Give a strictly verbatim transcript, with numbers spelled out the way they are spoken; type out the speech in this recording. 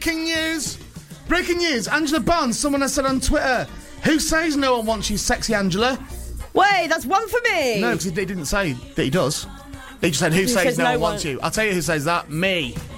breaking news! Breaking news! Angela Barnes, someone has said on Twitter, who says no one wants you, sexy Angela? Wait, that's one for me. No, because he didn't say that he does. He just said, who, Who says, says no, no one one- wants you? I'll tell you who says that. Me.